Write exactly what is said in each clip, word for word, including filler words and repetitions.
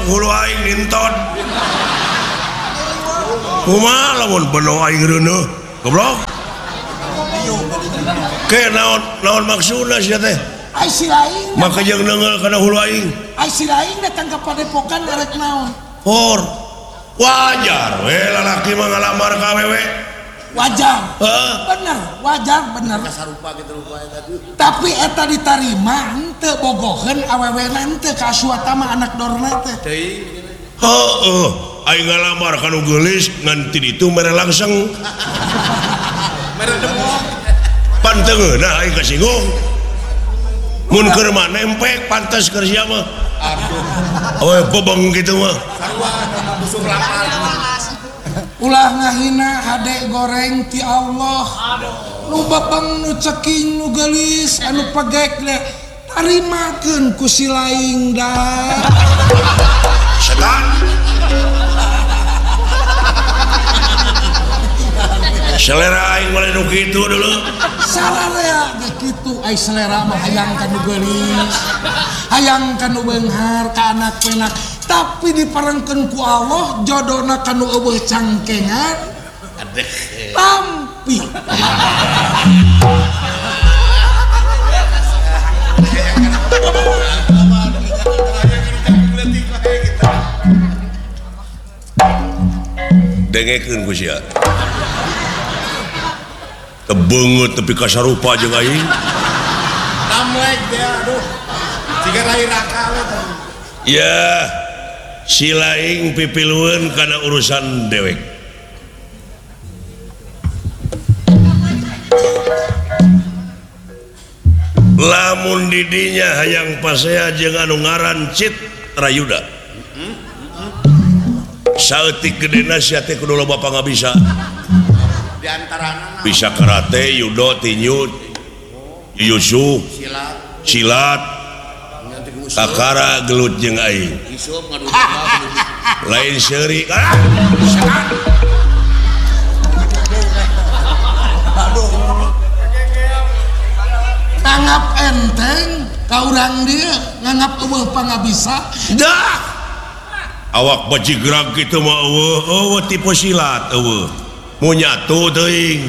hulu aing nintot. Kumaha lamun beno aing reuneuh goblok. Ke naon naon maksudna sia teh? Ai si laing. Maka jeung neungeul kana hulu aing. Ai si laing datang ka padepokan arek naon? Por. Wajar we lalaki mah ngalamar ka awewe. Wajar. Heeh. Bener, wajar bener. Sarupa gitu rupa eta. Tapi eta ditarima henteu bogoheun awewena henteu ka Aswata mah anak dorna teh. Teuing. Heeh. Aing ngalamar ka nu geulis ngan ti ditu mere langsung. Mere demok. Panteungeuna aing kasinggung. Mun keur mah nempek pantes keur sia mah. Aduh. Oh, bebeng gitu mah. Sarua busuk lapar. Ulah ngahina hade goreng ti Allah. Nu bebeng nu ceking nu geulis anu pagek le tarimakeun ku si laing da. Setan. Selera aing mulai nu kitu dulu. Salarea ge kitu ai selera mah hayang ka nu geulis. Hayang ka nu beunghar ka anak penak. Tapi diparengkeun ku Allah jodona ka nu eueuh cangkengan. Adeh. Tampi. Dengekeun ku sia. Kebeungeut tapi kasarupa jeung aing. Namlek dia aduh. Siga lahir akal eta. Ya, si laing pipilueun kana urusan dewek. Lamun didinya hayang pasea jeung anu ngaran Cit Rayuda. Saeutik gedena sia teh kudu loba pangabisa. Di antarana Bisa karate, judo, tinju, yusuf, silat, silat, nganti ku kakara, gelut jeung aing. isup ngadu domba. Lain seuri. Ah, setan. Nganggap enteng ka urang dia nganggap eueuh pangabisa. Dah. Awak bajigrag kitu mah eueuh, eueuh tipe silat eueuh. Mu nyatu teuing.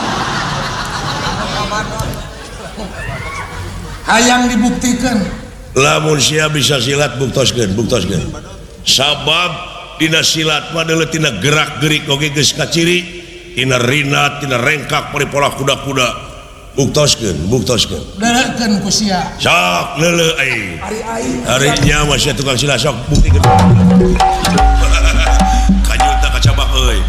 Hayang dibuktikan. Lamun sia bisa silat buktoskeun, buktoskeun. Sabab dina silat mah deuleu tina gerak-gerik oge geus kaciri, tina rinat, tina rengkak paripola kuda-kuda. Buktoskeun, buktoskeun. Deurekeun ku sia. Sok leuleuh aing. Ari aing. Harinya mah sia tukang silat sok buktikeun. Kanyuta kacabak euy.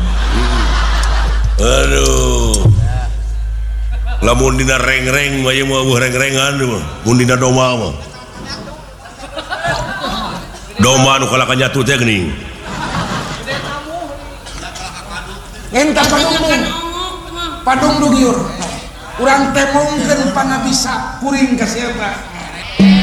Aduh. Lamun dina reng-reng mah ieu mah eueuh reng-rengan mah. Mun dina doma mah. Doma nu kalaka nyatu teh geuning. Ngenta padungdung. Padungdung yur. Urang teh mungkin pangabisa kuring ka sia eta.